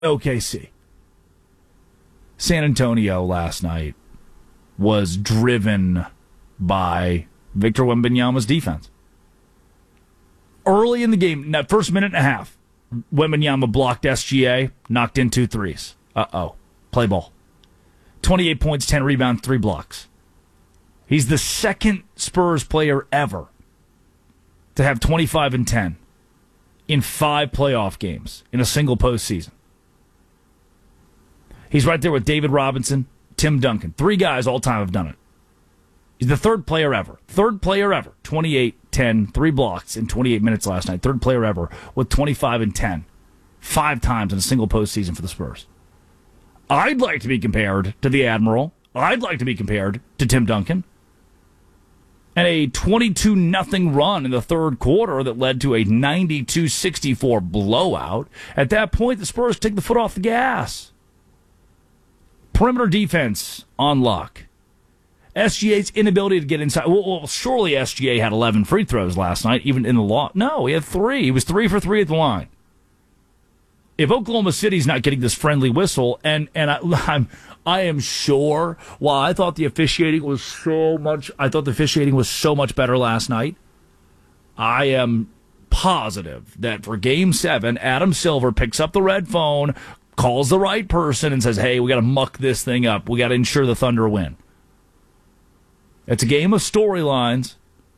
OKC. San Antonio last night was driven by Victor Wembanyama's defense. Early in the game, in that first minute and a half, Wembanyama blocked SGA, knocked in 2 threes. Play ball. 28 points, 10 rebounds, 3 blocks. He's the second Spurs player ever to have 25 and 10 in 5 playoff games in a single postseason. He's right there with David Robinson, Tim Duncan. 3 guys all time have done it. He's the third player ever. 28, 10, 3 blocks in 28 minutes last night. Third player ever with 25 and 10. 5 times in a single postseason for the Spurs. I'd like to be compared to the Admiral. I'd like to be compared to Tim Duncan. And a 22-0 run in the third quarter that led to a 92-64 blowout. At that point, the Spurs take the foot off the gas. Perimeter defense on lock. SGA's inability to get inside. Well, surely SGA had 11 free throws last night, even in the law. No, he had 3. He was 3 for 3 at the line. If Oklahoma City's not getting this friendly whistle, and I am sure, while I thought the officiating was so much better last night, I am positive that for Game 7, Adam Silver picks up the red phone, calls the right person, and says, hey, we got to muck this thing up. We got to ensure the Thunder win. It's a game of storylines.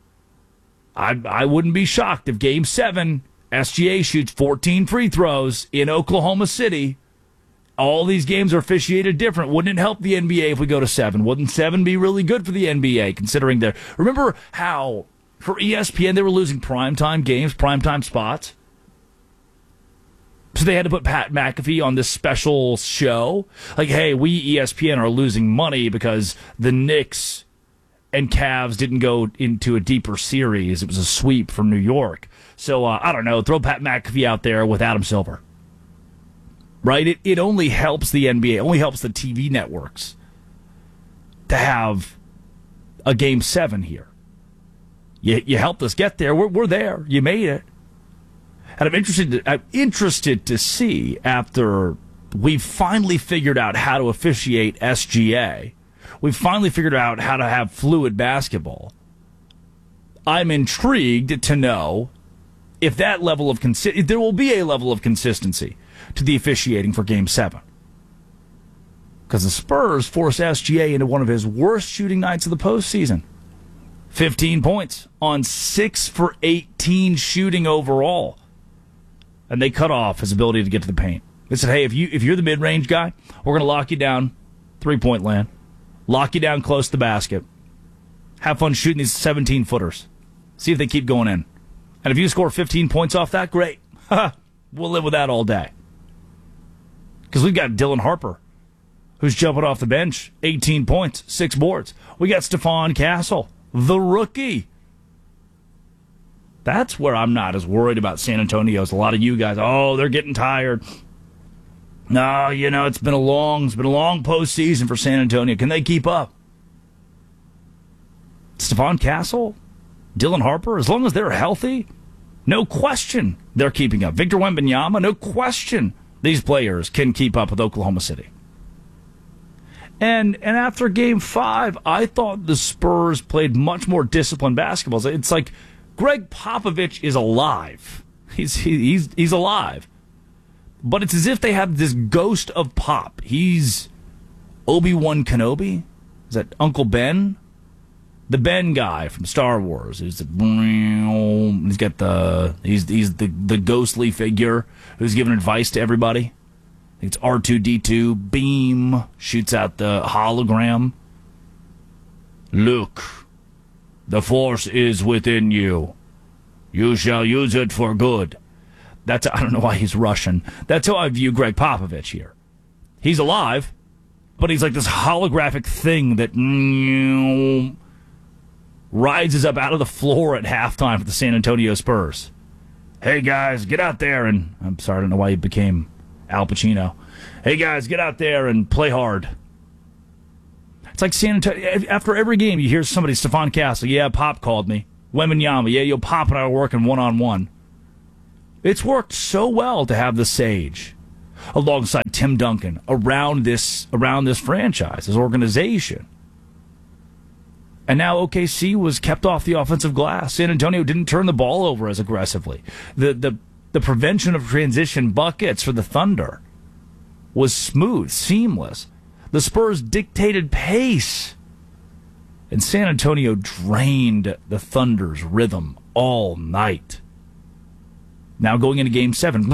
I wouldn't be shocked if Game 7, SGA shoots 14 free throws in Oklahoma City. All these games are officiated different. Wouldn't it help the NBA if we go to 7? Wouldn't 7 be really good for the NBA, considering their... Remember how, for ESPN, they were losing primetime games, primetime spots? So they had to put Pat McAfee on this special show. Like, hey, we, ESPN, are losing money because the Knicks and Cavs didn't go into a deeper series. It was a sweep from New York. So, I don't know, throw Pat McAfee out there with Adam Silver. Right? It only helps the NBA, only helps the TV networks to have a Game 7 here. You helped us get there. We're there. You made it. And I'm interested to see, after we've finally figured out how to officiate SGA, we've finally figured out how to have fluid basketball, I'm intrigued to know if that level of there will be a level of consistency to the officiating for Game 7. Because the Spurs forced SGA into one of his worst shooting nights of the postseason. 15 points on 6 for 18 shooting overall. And they cut off his ability to get to the paint. They said, hey, if you're the mid-range guy, we're going to lock you down three-point land. Lock you down close to the basket. Have fun shooting these 17-footers. See if they keep going in. And if you score 15 points off that, great. We'll live with that all day. Because we've got Dylan Harper, who's jumping off the bench, 18 points, 6 boards. We got Stephon Castle, the rookie. That's where I'm not as worried about San Antonio as a lot of you guys. Oh, they're getting tired. No, it's been a long postseason for San Antonio. Can they keep up? Stephon Castle, Dylan Harper, as long as they're healthy, no question they're keeping up. Victor Wembanyama, no question these players can keep up with Oklahoma City. And after Game 5, I thought the Spurs played much more disciplined basketball. It's like Greg Popovich is alive. He's alive. But it's as if they have this ghost of Pop. He's Obi-Wan Kenobi. Is that Uncle Ben? The Ben guy from Star Wars. He's got he's the ghostly figure who's giving advice to everybody. I think it's R2-D2. Beam shoots out the hologram. Look, the Force is within you. You shall use it for good. I don't know why he's Russian. That's how I view Greg Popovich here. He's alive, but he's like this holographic thing that rises up out of the floor at halftime for the San Antonio Spurs. Hey, guys, get out there and... I'm sorry, I don't know why he became Al Pacino. Hey, guys, get out there and play hard. It's like San Antonio... After every game, you hear somebody, Stephon Castle, yeah, Pop called me. Wembanyama, yeah, Pop and I were working one-on-one. It's worked so well to have the Sage, alongside Tim Duncan around this franchise, this organization. And now OKC was kept off the offensive glass. San Antonio didn't turn the ball over as aggressively. The prevention of transition buckets for the Thunder was smooth, seamless. The Spurs dictated pace. And San Antonio drained the Thunder's rhythm all night. Now going into Game 7,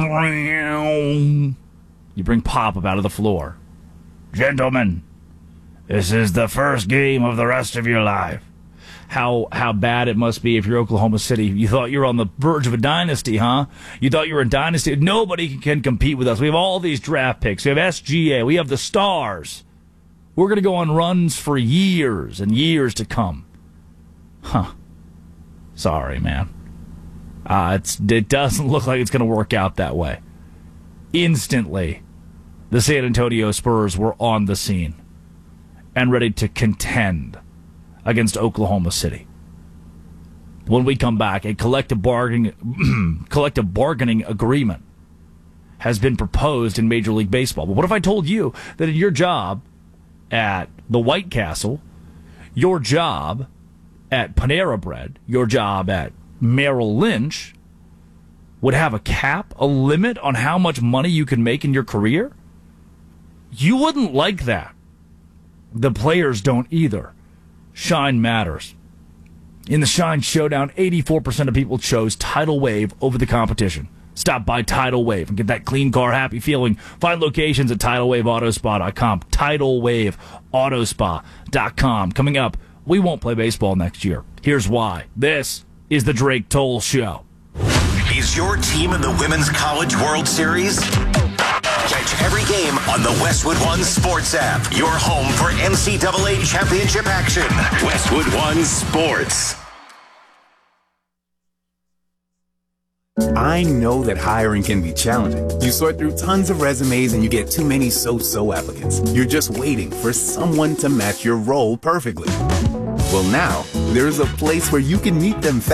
you bring Pop up out of the floor. Gentlemen, this is the first game of the rest of your life. How bad it must be if you're Oklahoma City. You thought you were on the verge of a dynasty, huh? You thought you were a dynasty. Nobody can compete with us. We have all these draft picks. We have SGA. We have the stars. We're going to go on runs for years and years to come. Huh. Sorry, man. It doesn't look like it's going to work out that way. Instantly, the San Antonio Spurs were on the scene and ready to contend against Oklahoma City. When we come back, a collective bargaining agreement has been proposed in Major League Baseball. But what if I told you that in your job at the White Castle, your job at Panera Bread, your job at Merrill Lynch would have a cap, a limit on how much money you can make in your career? You wouldn't like that. The players don't either. Shine matters. In the Shine Showdown, 84% of people chose Tidal Wave over the competition. Stop by Tidal Wave and get that clean car, happy feeling. Find locations at TidalWaveAutospa.com. TidalWaveAutospa.com. Coming up, we won't play baseball next year. Here's why. This is the Drake Toll Show. Is your team in the Women's College World Series? Catch every game on the Westwood One Sports app. Your home for NCAA championship action. Westwood One Sports. I know that hiring can be challenging. You sort through tons of resumes and you get too many so-so applicants. You're just waiting for someone to match your role perfectly. Well, now, there's a place where you can meet them